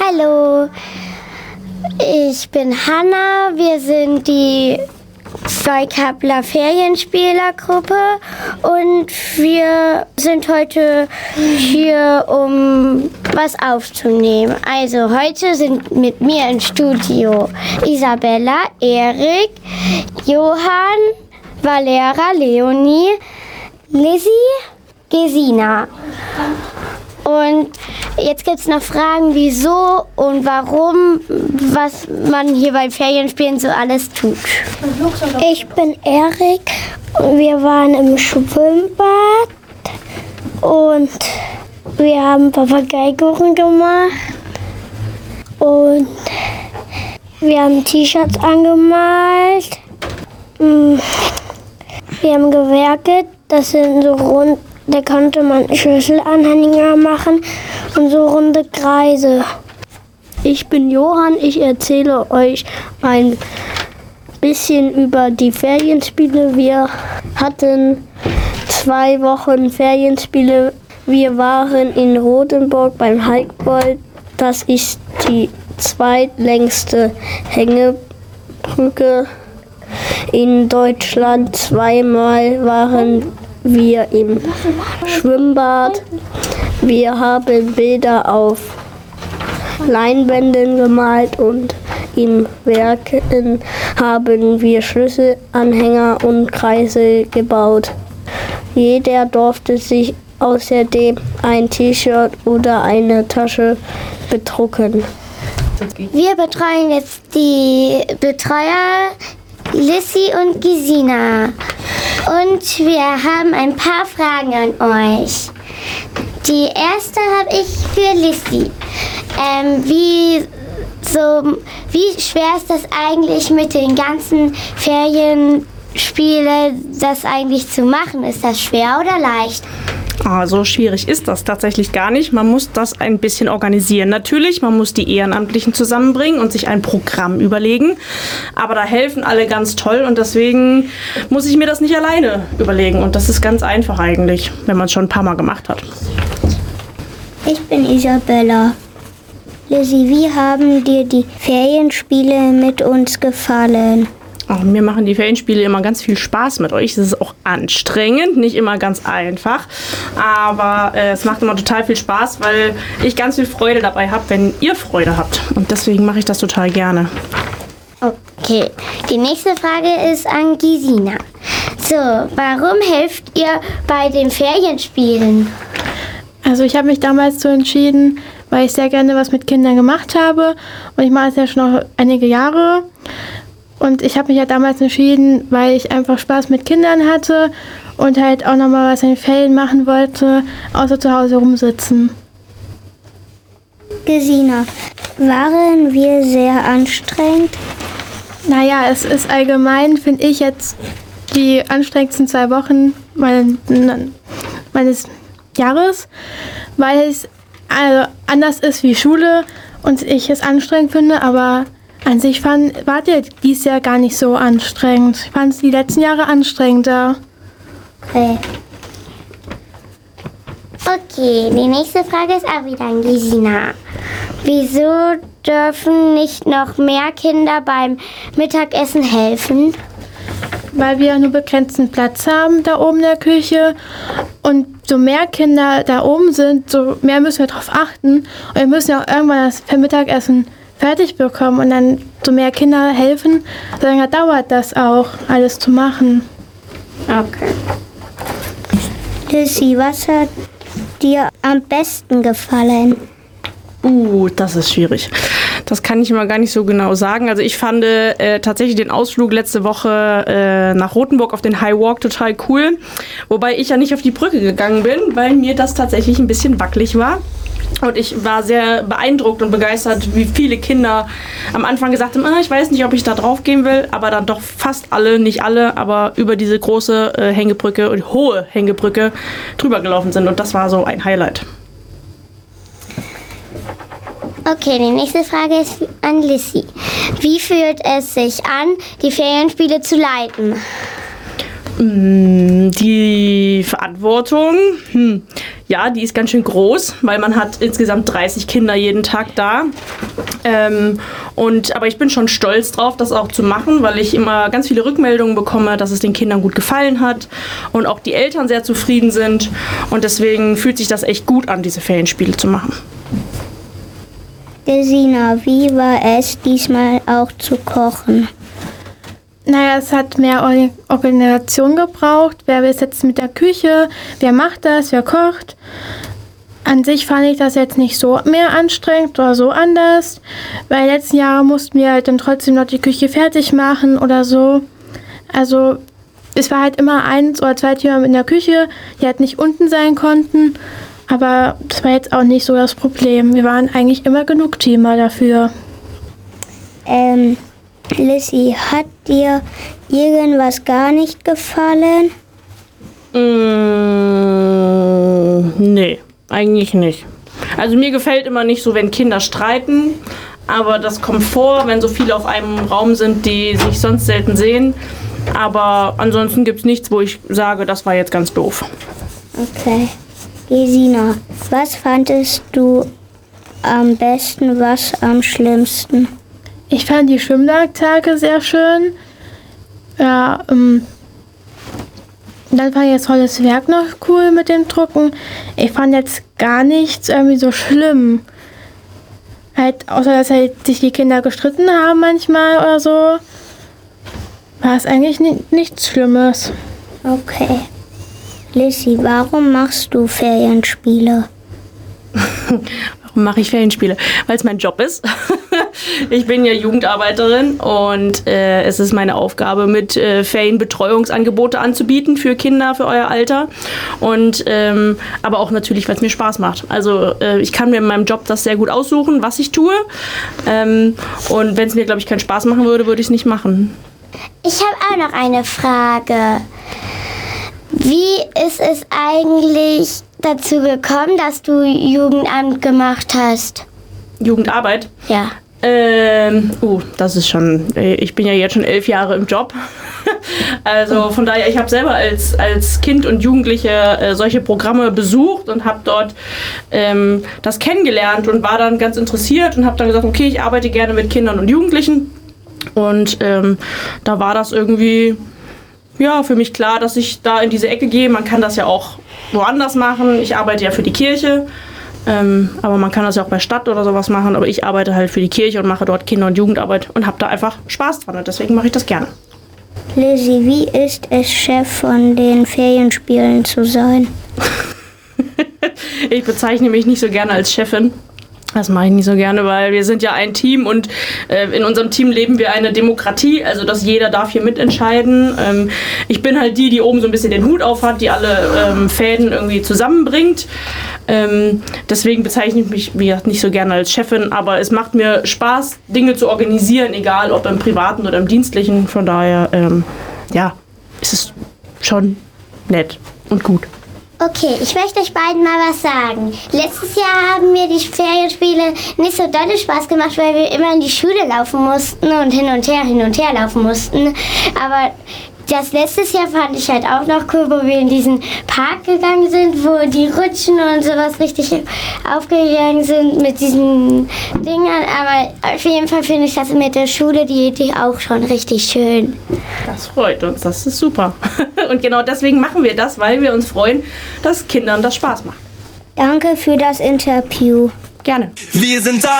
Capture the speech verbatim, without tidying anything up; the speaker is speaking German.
Hallo, ich bin Hanna. Wir sind die Freikabler Ferienspielergruppe und wir sind heute hier, um was aufzunehmen. Also heute sind mit mir im Studio Isabella, Erik, Johann, Valera, Leonie, Lizzie, Gesina. Und jetzt gibt es noch Fragen, wieso und warum, was man hier beim Ferienspielen so alles tut. Ich bin Erik. Wir waren im Schwimmbad und wir haben Papageikuchen gemacht und wir haben T-Shirts angemalt. Wir haben gewerkelt, das sind so rund. Da konnte man Schlüsselanhänger machen und so runde Kreise. Ich bin Johann, ich erzähle euch ein bisschen über die Ferienspiele. Wir hatten zwei Wochen Ferienspiele. Wir waren in Rotenburg beim Heikbold. Das ist die zweitlängste Hängebrücke in Deutschland. Zweimal waren wir im Schwimmbad. Wir haben Bilder auf Leinwänden gemalt und im Werken haben wir Schlüsselanhänger und Kreise gebaut. Jeder durfte sich außerdem ein T-Shirt oder eine Tasche bedrucken. Wir betreuen jetzt die Betreuer Lissy und Gesina. Und wir haben ein paar Fragen an euch. Die erste habe ich für Lissy. Ähm, wie, so, wie schwer ist das eigentlich mit den ganzen Ferienspielen, das eigentlich zu machen? Ist das schwer oder leicht? Ah, so schwierig ist das tatsächlich gar nicht. Man muss das ein bisschen organisieren. Natürlich, man muss die Ehrenamtlichen zusammenbringen und sich ein Programm überlegen. Aber da helfen alle ganz toll und deswegen muss ich mir das nicht alleine überlegen. Und das ist ganz einfach eigentlich, wenn man es schon ein paar Mal gemacht hat. Ich bin Isabella. Lizzie, wie haben dir die Ferienspiele mit uns gefallen? Oh, mir machen die Ferienspiele immer ganz viel Spaß mit euch. Es ist auch anstrengend, nicht immer ganz einfach. Aber äh, es macht immer total viel Spaß, weil ich ganz viel Freude dabei habe, wenn ihr Freude habt. Und deswegen mache ich das total gerne. Okay, die nächste Frage ist an Gesina. So, warum helft ihr bei den Ferienspielen? Also ich habe mich damals so entschieden, weil ich sehr gerne was mit Kindern gemacht habe. Und ich mache es ja schon noch einige Jahre. Und ich habe mich ja damals entschieden, weil ich einfach Spaß mit Kindern hatte und halt auch nochmal was in den Ferien machen wollte, außer zu Hause rumsitzen. Gesina, waren wir sehr anstrengend? Naja, es ist allgemein, finde ich, jetzt die anstrengendsten zwei Wochen meines, meines Jahres, weil es also anders ist wie Schule und ich es anstrengend finde, aber an sich fand, war der dies Jahr gar nicht so anstrengend. Ich fand es die letzten Jahre anstrengender. Okay. Okay, die nächste Frage ist auch wieder an Gesina. Wieso dürfen nicht noch mehr Kinder beim Mittagessen helfen? Weil wir nur begrenzten Platz haben da oben in der Küche und so mehr Kinder da oben sind, so mehr müssen wir darauf achten. Und wir müssen ja auch irgendwann das für Mittagessen fertig bekommen und dann so mehr Kinder helfen, so lange dauert das auch, alles zu machen. Okay. Lizzie, was hat dir am besten gefallen? Uh, das ist schwierig. Das kann ich immer gar nicht so genau sagen. Also ich fand äh, tatsächlich den Ausflug letzte Woche äh, nach Rotenburg auf den High Walk total cool. Wobei ich ja nicht auf die Brücke gegangen bin, weil mir das tatsächlich ein bisschen wackelig war. Und ich war sehr beeindruckt und begeistert, wie viele Kinder am Anfang gesagt haben, ah, ich weiß nicht, ob ich da drauf gehen will, aber dann doch fast alle, nicht alle, aber über diese große äh, Hängebrücke und hohe Hängebrücke drüber gelaufen sind. Und das war so ein Highlight. Okay, die nächste Frage ist an Lissy. Wie fühlt es sich an, die Ferienspiele zu leiten? Die Verantwortung, hm, ja, die ist ganz schön groß, weil man hat insgesamt dreißig Kinder jeden Tag da. Ähm, und, aber ich bin schon stolz drauf, das auch zu machen, weil ich immer ganz viele Rückmeldungen bekomme, dass es den Kindern gut gefallen hat und auch die Eltern sehr zufrieden sind. Und deswegen fühlt sich das echt gut an, diese Ferienspiele zu machen. Gesina, wie war es diesmal auch zu kochen? Naja, es hat mehr Or- Organisation gebraucht. Wer ist jetzt mit der Küche? Wer macht das? Wer kocht? An sich fand ich das jetzt nicht so mehr anstrengend oder so anders, weil letzten Jahre mussten wir halt dann trotzdem noch die Küche fertig machen oder so. Also es war halt immer eins oder zwei Teamer in der Küche, die halt nicht unten sein konnten. Aber das war jetzt auch nicht so das Problem. Wir waren eigentlich immer genug Teamer dafür. Ähm, Lissy, hat dir irgendwas gar nicht gefallen? Mm, nee, eigentlich nicht. Also mir gefällt immer nicht so, wenn Kinder streiten, aber das kommt vor, wenn so viele auf einem Raum sind, die sich sonst selten sehen. Aber ansonsten gibt es nichts, wo ich sage, das war jetzt ganz doof. Okay. Gesina, was fandest du am besten, was am schlimmsten? Ich fand die Schwimmtage sehr schön. Ja, ähm, dann fand ich das tolles Werk noch cool mit dem Drucken. Ich fand jetzt gar nichts irgendwie so schlimm. Halt, außer dass halt sich die Kinder gestritten haben manchmal oder so, war es eigentlich ni- nichts Schlimmes. Okay. Lissy, warum machst du Ferienspiele? Warum mache ich Ferienspiele? Weil es mein Job ist. Ich bin ja Jugendarbeiterin und äh, es ist meine Aufgabe, mit äh, Ferienbetreuungsangebote anzubieten für Kinder, für euer Alter. Und ähm, aber auch natürlich, weil es mir Spaß macht. Also äh, ich kann mir in meinem Job das sehr gut aussuchen, was ich tue. Ähm, und wenn es mir, glaube ich, keinen Spaß machen würde, würde ich es nicht machen. Ich habe auch noch eine Frage. Wie ist es eigentlich dazu gekommen, dass du Jugendamt gemacht hast? Jugendarbeit? Ja. Ähm, oh, das ist schon, ich bin ja jetzt schon elf Jahre im Job. Also von daher, ich habe selber als, als Kind und Jugendliche äh, solche Programme besucht und habe dort ähm, das kennengelernt und war dann ganz interessiert und habe dann gesagt, okay, ich arbeite gerne mit Kindern und Jugendlichen. Und ähm, da war das irgendwie, ja, für mich klar, dass ich da in diese Ecke gehe. Man kann das ja auch woanders machen. Ich arbeite ja für die Kirche. Ähm, aber man kann das ja auch bei Stadt oder sowas machen. Aber ich arbeite halt für die Kirche und mache dort Kinder- und Jugendarbeit und habe da einfach Spaß dran. Und deswegen mache ich das gerne. Lissy, wie ist es, Chef von den Ferienspielen zu sein? Ich bezeichne mich nicht so gerne als Chefin. Das mache ich nicht so gerne, weil wir sind ja ein Team und äh, in unserem Team leben wir eine Demokratie, also dass jeder darf hier mitentscheiden. Ähm, ich bin halt die, die oben so ein bisschen den Hut auf hat, die alle ähm, Fäden irgendwie zusammenbringt. Ähm, deswegen bezeichne ich mich wie gesagt, nicht so gerne als Chefin, aber es macht mir Spaß, Dinge zu organisieren, egal ob im Privaten oder im Dienstlichen. Von daher, ähm, ja, ist es schon nett und gut. Okay, ich möchte euch beiden mal was sagen. Letztes Jahr haben mir die Ferienspiele nicht so dolle Spaß gemacht, weil wir immer in die Schule laufen mussten und hin und her, hin und her laufen mussten. Aber das letztes Jahr fand ich halt auch noch cool, wo wir in diesen Park gegangen sind, wo die Rutschen und sowas richtig aufgegangen sind mit diesen Dingern. Aber auf jeden Fall finde ich das mit der Schule, die Idee auch schon richtig schön. Das freut uns, das ist super. Und genau deswegen machen wir das, weil wir uns freuen, dass Kindern das Spaß macht. Danke für das Interview. Gerne. Wir sind da.